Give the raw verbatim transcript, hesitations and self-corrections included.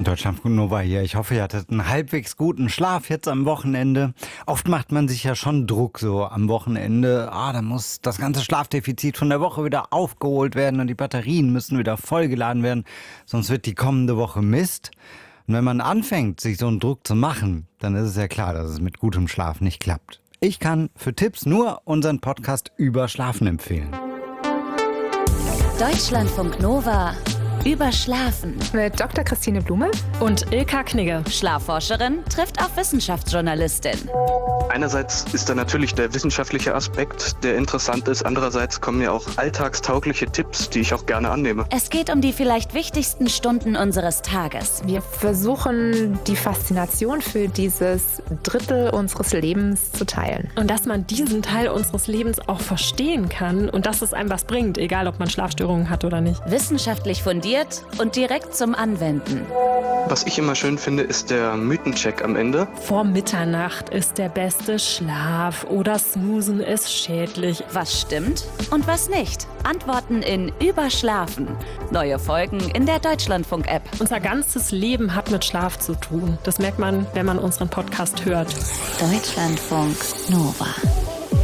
Deutschlandfunk Nova hier. Ich hoffe, ihr hattet einen halbwegs guten Schlaf jetzt am Wochenende. Oft macht man sich ja schon Druck so am Wochenende. Ah, da muss das ganze Schlafdefizit von der Woche wieder aufgeholt werden und die Batterien müssen wieder vollgeladen werden, sonst wird die kommende Woche Mist. Und wenn man anfängt, sich so einen Druck zu machen, dann ist es ja klar, dass es mit gutem Schlaf nicht klappt. Ich kann für Tipps nur unseren Podcast über Schlafen empfehlen. Deutschlandfunk Nova über Schlafen. Mit Doktor Christine Blume und Ilka Knigge. Schlafforscherin trifft auf Wissenschaftsjournalistin. Einerseits ist da natürlich der wissenschaftliche Aspekt, der interessant ist. Andererseits kommen ja auch alltagstaugliche Tipps, die ich auch gerne annehme. Es geht um die vielleicht wichtigsten Stunden unseres Tages. Wir versuchen, die Faszination für dieses Drittel unseres Lebens zu teilen. Und dass man diesen Teil unseres Lebens auch verstehen kann und dass es einem was bringt, egal ob man Schlafstörungen hat oder nicht. Wissenschaftlich fundiert und direkt zum Anwenden. Was ich immer schön finde, ist der Mythencheck am Ende. Vor Mitternacht ist der beste Schlaf oder Snoozen ist schädlich. Was stimmt und was nicht? Antworten in Überschlafen. Neue Folgen in der Deutschlandfunk-App. Unser ganzes Leben hat mit Schlaf zu tun. Das merkt man, wenn man unseren Podcast hört. Deutschlandfunk Nova.